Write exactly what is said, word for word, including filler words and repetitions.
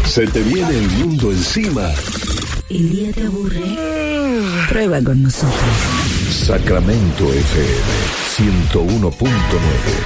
¿Se te viene el mundo encima? ¿El día te aburre? Prueba con nosotros. Sacramento F M ciento uno punto nueve.